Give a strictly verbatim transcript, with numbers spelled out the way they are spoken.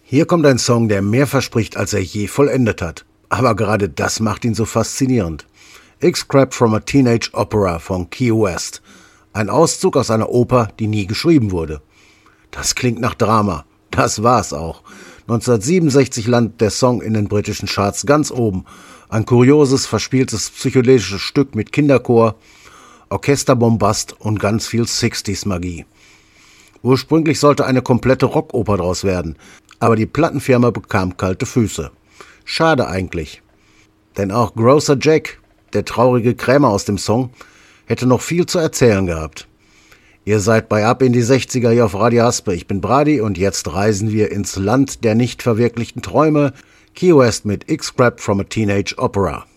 Hier kommt ein Song, der mehr verspricht, als er je vollendet hat. Aber gerade das macht ihn so faszinierend. Excerpt from a Teenage Opera von Key West. Ein Auszug aus einer Oper, die nie geschrieben wurde. Das klingt nach Drama. Das war's auch. neunzehnhundertsiebenundsechzig landet der Song in den britischen Charts ganz oben. Ein kurioses, verspieltes psychedelisches Stück mit Kinderchor, Orchesterbombast und ganz viel sechziger-Magie. Ursprünglich sollte eine komplette Rockoper draus werden, aber die Plattenfirma bekam kalte Füße. Schade eigentlich. Denn auch Grocer Jack, der traurige Krämer aus dem Song, hätte noch viel zu erzählen gehabt. Ihr seid bei Ab in die sechziger hier auf Radio Haspe. Ich bin Brady und jetzt reisen wir ins Land der nicht verwirklichten Träume. Key West mit Excerpt from a Teenage Opera.